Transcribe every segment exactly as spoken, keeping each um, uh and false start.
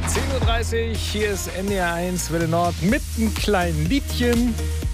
zehn Uhr dreißig, hier ist N D R eins Welle Nord mit einem kleinen Liedchen.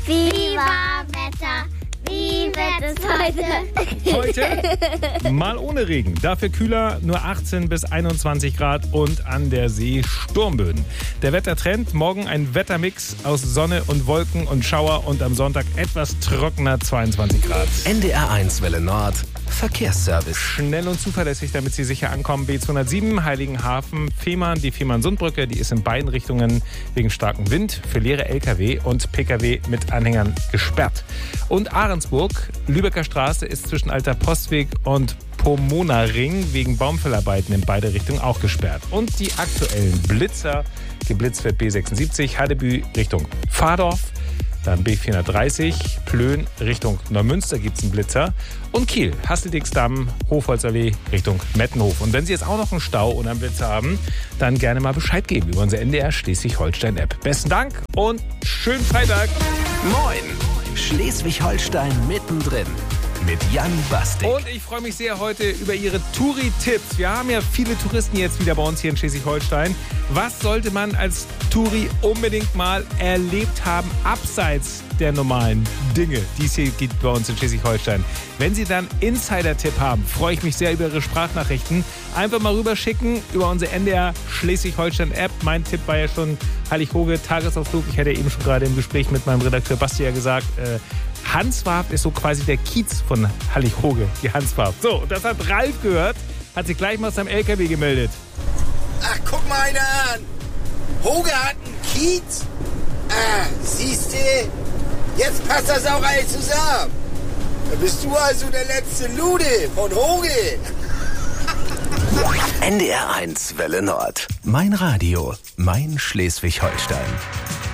Viva Wetter, wie wird es heute? Heute mal ohne Regen, dafür kühler, nur achtzehn bis einundzwanzig Grad und an der See Sturmböen. Der Wettertrend, morgen ein Wettermix aus Sonne und Wolken und Schauer und am Sonntag etwas trockener, zweiundzwanzig Grad. N D R eins Welle Nord, Verkehrsservice. Schnell und zuverlässig, damit Sie sicher ankommen. B zweihundertsieben, Heiligenhafen, Fehmarn, die Fehmarn-Sundbrücke, die ist in beiden Richtungen wegen starkem Wind für leere L K W und P K W mit Anhängern gesperrt. Und Ahrensburg, Lübecker Straße ist zwischen Alter Postweg und Pomona-Ring wegen Baumfällarbeiten in beide Richtungen auch gesperrt. Und die aktuellen Blitzer, geblitzt wird B sechsundsiebzig, Haddebü Richtung Pfadorf. Dann B vierhundertdreißig, Plön Richtung Neumünster gibt es einen Blitzer. Und Kiel, Hasseldicksdamm, Hofholzallee Richtung Mettenhof. Und wenn Sie jetzt auch noch einen Stau oder einen Blitzer haben, dann gerne mal Bescheid geben über unsere N D R Schleswig-Holstein-App. Besten Dank und schönen Freitag. Moin, Schleswig-Holstein mittendrin mit Jan Bastik. Und ich freue mich sehr heute über Ihre Touri-Tipps. Wir haben ja viele Touristen jetzt wieder bei uns hier in Schleswig-Holstein. Was sollte man als Touri unbedingt mal erlebt haben, abseits der normalen Dinge, die es hier gibt bei uns in Schleswig-Holstein? Wenn Sie dann Insider-Tipp haben, freue ich mich sehr über Ihre Sprachnachrichten. Einfach mal rüberschicken über unsere N D R Schleswig-Holstein-App. Mein Tipp war ja schon Hallig-Hoge, Tagesausflug. Ich hatte eben schon gerade im Gespräch mit meinem Redakteur Basti ja gesagt, äh, Hanswarp ist so quasi der Kiez von Hallig-Hoge, die Hanswarp. So, und das hat Ralf gehört, hat sich gleich mal aus seinem L K W gemeldet. Ach, guck mal einer an. Hoge hat einen Kiez. Ah, siehste, jetzt passt das auch alles zusammen. Da bist du also der letzte Lude von Hoge. N D R eins Welle Nord, mein Radio, mein Schleswig-Holstein.